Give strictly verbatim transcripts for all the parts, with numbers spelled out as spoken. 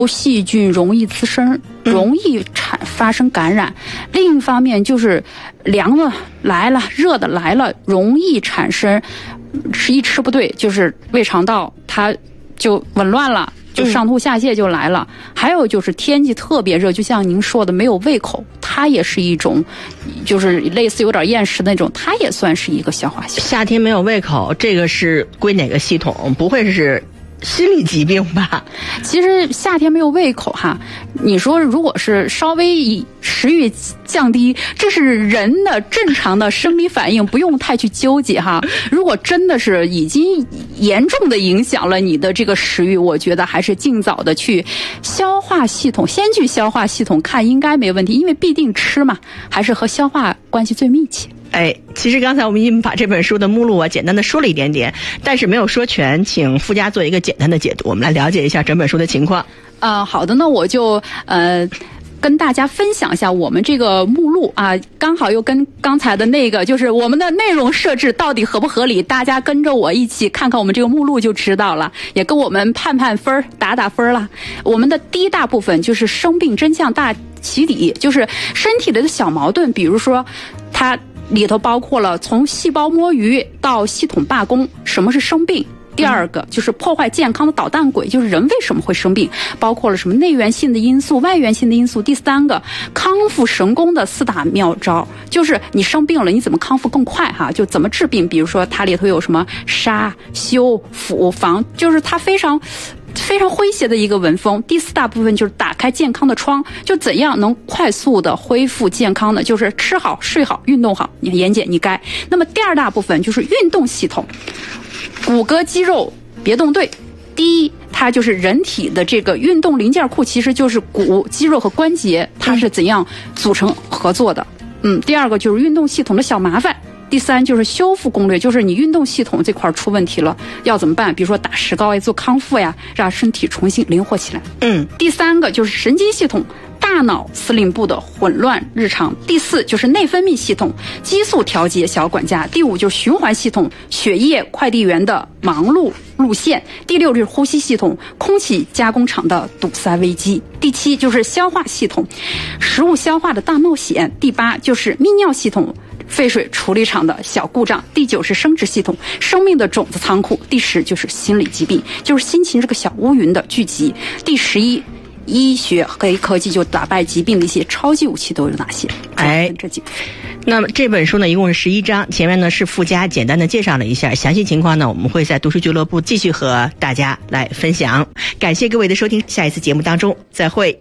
细菌容易滋生，容易产发生感染。嗯、另一方面就是凉的来了，热的来了，容易产生吃一吃不对，就是胃肠道它就紊乱了。就上吐下泻就来了、嗯、还有就是天气特别热，就像您说的没有胃口，它也是一种就是类似有点厌食那种，它也算是一个消化系统。 夏天没有胃口，这个是归哪个系统？不会是心理疾病吧？ 其实夏天没有胃口哈，你说如果是稍微食欲降低，这是人的正常的生理反应，不用太去纠结哈。如果真的是已经严重的影响了你的这个食欲，我觉得还是尽早的去消化系统，先去消化系统看应该没问题，因为必定吃嘛，还是和消化关系最密切。 哎，其实刚才我们已经把这本书的目录啊简单的说了一点点，但是没有说全，请附加做一个简单的解读，我们来了解一下整本书的情况。 呃，好的，那我就呃跟大家分享一下我们这个目录啊，刚好又跟刚才的那个就是我们的内容设置到底合不合理，大家跟着我一起看看我们这个目录就知道了，也跟我们判判分打打分了。我们的第一大部分就是生病真相大起底，就是身体里的小矛盾，比如说它里头包括了从细胞摸鱼到系统罢工，什么是生病。第二个就是破坏健康的导弹轨，就是人为什么会生病，包括了什么内源性的因素、外源性的因素。第三个，康复神功的四大妙招，就是你生病了，你怎么康复更快哈？就怎么治病？比如说它里头有什么杀、修、辅、防，就是它非常。非常诙谐的一个文风。第四大部分就是打开健康的窗，就怎样能快速的恢复健康的，就是吃好、睡好、运动好。你看言简意赅。那么第二大部分就是运动系统，骨骼肌肉别动队。第一，它就是人体的这个运动零件库，其实就是骨、肌肉和关节，它是怎样组成合作的。嗯，第二个就是运动系统的小麻烦。第三就是修复攻略，就是你运动系统这块出问题了，要怎么办？比如说打石膏呀，做康复呀，让身体重新灵活起来。嗯，第三个就是神经系统，大脑司令部的混乱日常。第四就是内分泌系统，激素调节小管家。第五就是循环系统，血液快递员的忙碌路线。第六就是呼吸系统，空气加工厂的堵塞危机。第七就是消化系统，食物消化的大冒险。第八就是泌尿系统，废水处理厂的小故障。第九是生殖系统，生命的种子仓库。第十就是心理疾病，就是心情这个小乌云的聚集。第十一，医学黑科技，就打败疾病的一些超级武器都有哪些？ 哎， 这几。 那么这本书呢，一共是十一章，前面呢是附加简单的介绍了一下，详细情况呢我们会在读书俱乐部继续和大家来分享。感谢各位的收听，下一次节目当中再会。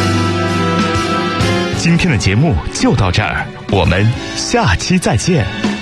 今天的节目就到这儿，我们下期再见。